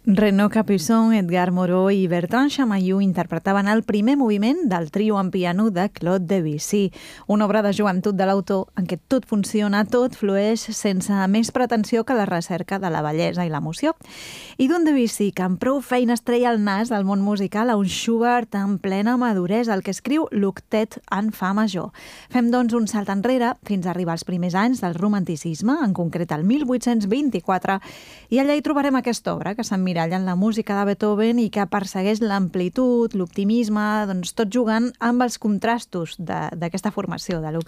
Renaud Capuçon, Edgar Moreau i Bertrand Chamayou interpretaven el primer moviment del trio en piano de Claude Debussy, una obra de joventut de l'autor en què tot funciona, tot flueix sense més pretensió que la recerca de la bellesa i l'emoció. I d'un Debussy que amb prou feines treia el nas del món musical a un Schubert en plena maduresa, el que escriu l'octet en fa major. Fem, doncs, un salt enrere fins a arribar als primers anys del romanticisme, en concret el 1824, i allà hi trobarem aquesta obra que s'emmiralla en la música de Beethoven i que persegueix l'amplitud, l'optimisme, doncs tot jugant amb els contrastos d'aquesta formació de l'octet.